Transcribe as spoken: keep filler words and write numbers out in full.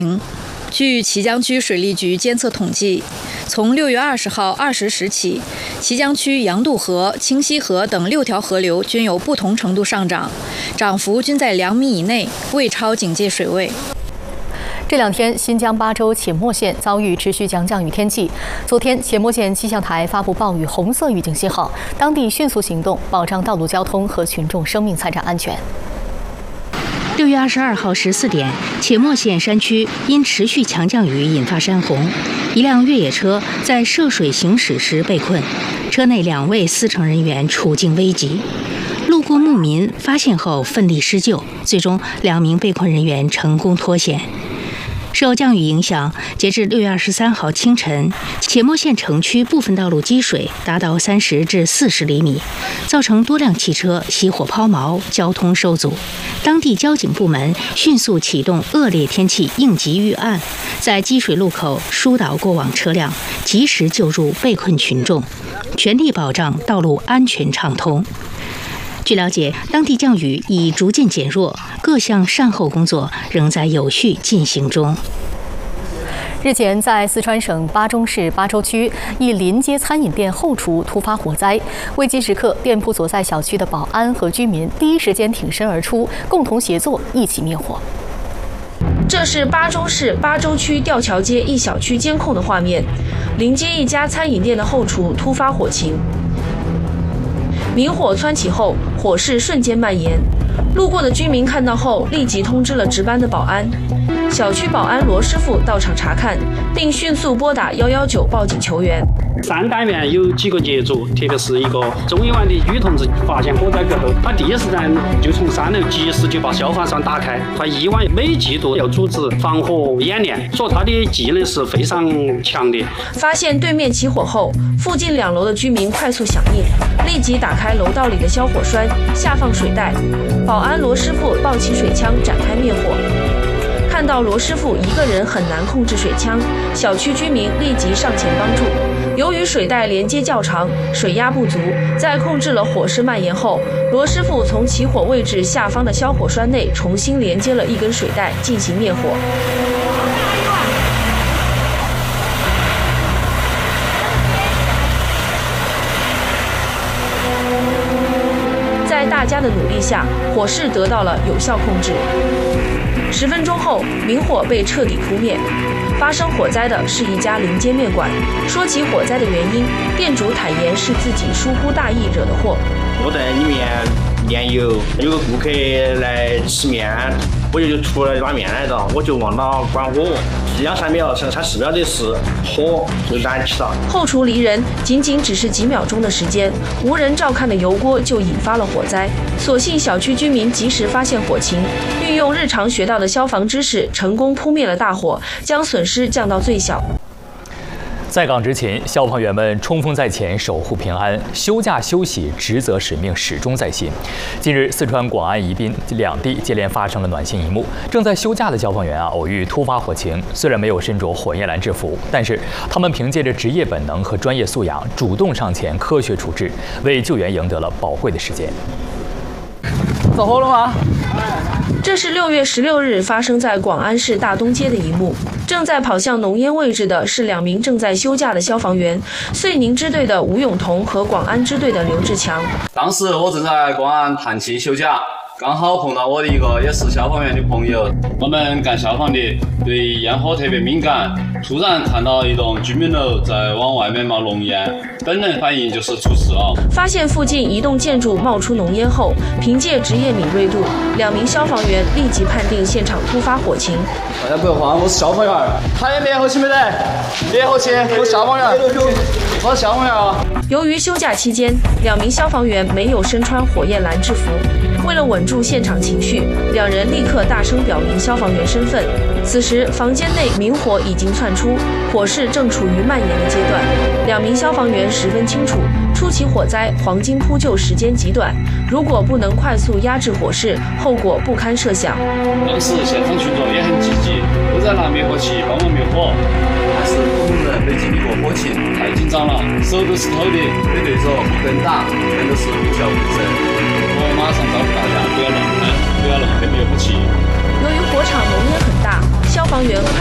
据綦江区水利局监测统计，从六月二十号二十时起，綦江区杨渡河、清溪河等六条河流均有不同程度上涨，涨幅均在两米以内，未超警戒水位。 这两天，新疆巴州且末县遭遇持续强降雨天气。昨天，且末县气象台发布暴雨红色预警信号，当地迅速行动，保障道路交通和群众生命财产安全。 六月二十二号十四点，且末县山区因持续强降雨引发山洪，一辆越野车在涉水行驶时被困，车内两位司乘人员处境危急。路过牧民发现后奋力施救，最终两名被困人员成功脱险。受降雨影响，截至六月二十三号清晨，且末县城区部分道路积水达到三十至四十厘米，造成多辆汽车熄火抛锚，交通受阻。当地交警部门迅速启动恶劣天气应急预案，在积水路口疏导过往车辆，及时救助被困群众，全力保障道路安全畅通。据了解，当地降雨已逐渐减弱，各项善后工作仍在有序进行中。 日前，在四川省巴中市巴州区一临街餐饮店后厨突发火灾，危急时刻，店铺所在小区的保安和居民第一时间挺身而出，共同协作，一起灭火。 这是巴中市巴州区吊桥街一小区监控的画面，临街一家餐饮店的后厨突发火情。明火蹿起后，火势瞬间蔓延。路过的居民看到后，立即通知了值班的保安。小区保安罗师傅到场查看，并迅速拨打一一九报警求援。 三单元有几个业主，特别是一个中医湾的女同志，发现火灾过后，她第一时间就从三楼及时就把消防栓打开。她以往每季度要组织防火演练，所以她的技能是非常强的。 发现对面起火后，附近两楼的居民快速响应，立即打开楼道里的消火栓，下放水袋。保安罗师傅抱起水枪展开灭火。看到罗师傅一个人很难控制水枪，小区居民立即上前帮助。由于水带连接较长，水压不足，在控制了火势蔓延后，罗师傅从起火位置下方的消火栓内重新连接了一根水带进行灭火。在大家的努力下，火势得到了有效控制。十分钟后，明火被彻底扑灭。发生火灾的是一家临街面馆。说起火灾的原因，店主坦言是自己疏忽大意惹的祸。 我在里面炼油，有个顾客来吃面，我就出来把面来了，我就忘了关火，两三秒、三三四秒的事，火就燃起了。 后厨离人，仅仅只是几秒钟的时间，无人照看的油锅就引发了火灾。所幸小区居民及时发现火情，运用日常学到的消防知识，成功扑灭了大火，将损失降到最小。 在岗执勤，消防员们冲锋在前，守护平安，休假休息，职责使命始终在心。近日，四川广安、宜宾两地接连发生了暖心一幕。正在休假的消防员啊，偶遇突发火情，虽然没有身着火焰蓝制服，但是他们凭借着职业本能和专业素养，主动上前科学处置，为救援赢得了宝贵的时间。 着火了吗？ 这是六月十六日发生在广安市大东街的一幕。正在跑向浓烟位置的是两名正在休假的消防员，遂宁支队的吴永彤和广安支队的刘志强。 当时我正在广安探亲休假，刚好碰到我的一个也是消防员的朋友。我们干消防的对烟火特别敏感，突然看到一栋居民楼在往外面冒浓烟，本能反应就是出事了。 发现附近一栋建筑冒出浓烟后，凭借职业敏锐度，两名消防员立即判定现场突发火情。 大家不要慌，我是消防员。还有灭火器没得？灭火器，我消防员。我是消防员啊。 由于休假期间，两名消防员没有身穿火焰蓝制服，为了稳住现场情绪，两人立刻大声表明消防员身份。此时，房间内明火已经窜出，火势正处于蔓延的阶段。两名消防员十分清楚，初起火灾黄金扑救时间极短，如果不能快速压制火势，后果不堪设想。 当时现场群众也很积极，都在拿灭火器帮忙灭火，但是普通人没经历过火情，太紧张了，手都是抖的，没对手不跟打，全都是无效本身。我马上招呼大家不要乱喷，不要乱喷灭火器。 由于火场浓烟很大， 消防员